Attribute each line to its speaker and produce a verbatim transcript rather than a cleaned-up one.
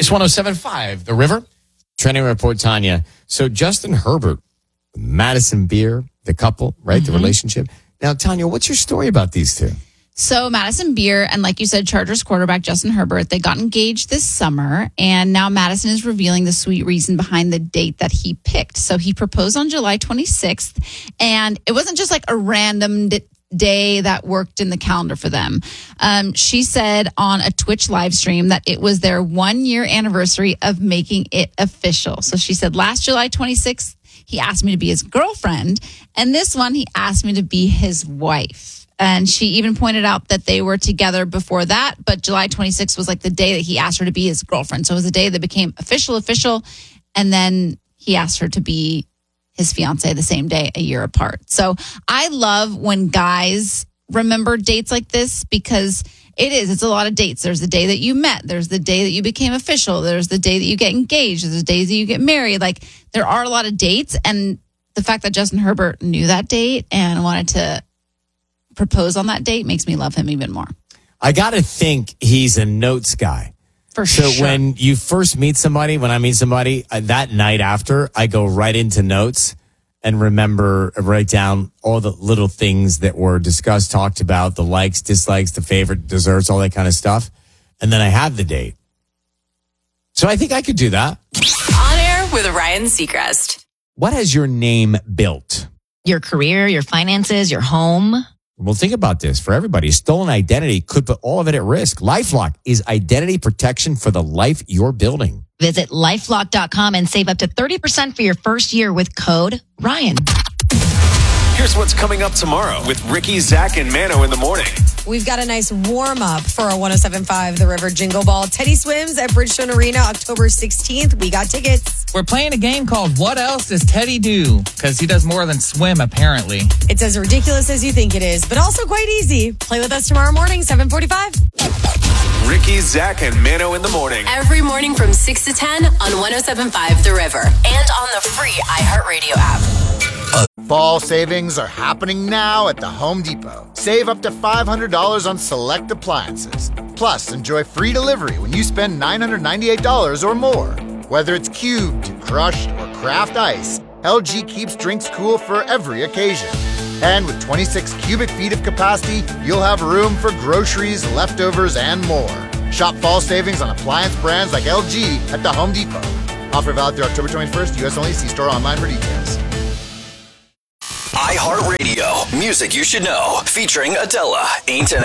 Speaker 1: It's one oh seven point five, The River.
Speaker 2: Trending report, Tanya. So Justin Herbert, Madison Beer, the couple, right?
Speaker 3: Mm-hmm.
Speaker 2: The relationship. Now, Tanya, what's your story about these two?
Speaker 3: So Madison Beer and, like you said, Chargers quarterback Justin Herbert, they got engaged this summer, and now Madison is revealing the sweet reason behind the date that he picked. So he proposed on July twenty-sixth, and it wasn't just like a random d- day that worked in the calendar for them. Um, she said on a Twitch live stream that it was their one-year anniversary of making it official. So she said last July twenty-sixth, he asked me to be his girlfriend, and this one, he asked me to be his wife. And she even pointed out that they were together before that, but July twenty-sixth was like the day that he asked her to be his girlfriend. So it was the day that became official, official. And then he asked her to be his fiance the same day, a year apart. So I love when guys remember dates like this because it is, it's a lot of dates. There's the day that you met. There's the day that you became official. There's the day that you get engaged. There's the days that you get married. Like there are a lot of dates. And the fact that Justin Herbert knew that date and wanted to propose on that date makes me love him even more.
Speaker 2: I got to think he's a notes guy.
Speaker 3: For
Speaker 2: so
Speaker 3: sure.
Speaker 2: when you first meet somebody, when I meet somebody, uh, that night after, I go right into notes and remember, write down all the little things that were discussed, talked about, the likes, dislikes, the favorite desserts, all that kind of stuff. And then I have the date. So I think I could do that.
Speaker 4: On Air with Ryan Seacrest.
Speaker 2: What has your name built?
Speaker 5: Your career, your finances, your home.
Speaker 2: Well, think about this. For everybody, stolen identity could put all of it at risk. LifeLock is identity protection for the life you're building.
Speaker 5: Visit lifelock dot com and save up to thirty percent for your first year with code Ryan.
Speaker 6: Here's what's coming up tomorrow with Ricky, Zach, and Mano in the morning.
Speaker 7: We've got a nice warm-up for our one oh seven point five The River Jingle Ball. Teddy swims at Bridgestone Arena October sixteenth. We got tickets.
Speaker 8: We're playing a game called What Else Does Teddy Do? Because he does more than swim, apparently.
Speaker 7: It's as ridiculous as you think it is, but also quite easy. Play with us tomorrow morning, seven forty-five.
Speaker 6: Ricky, Zach, and Mano in the morning.
Speaker 4: Every morning from six to ten on one oh seven point five The River. And on the free iHeartRadio app.
Speaker 9: Fall savings are happening now at the Home Depot. Save up to five hundred dollars on select appliances. Plus, enjoy free delivery when you spend nine hundred ninety-eight dollars or more. Whether it's cubed, crushed, or craft ice, L G keeps drinks cool for every occasion. And with twenty-six cubic feet of capacity, you'll have room for groceries, leftovers, and more. Shop fall savings on appliance brands like L G at the Home Depot. Offer valid through October twenty-first. U S only. See store online for details.
Speaker 6: iHeartRadio. Music you should know. Featuring Adela. Ain't An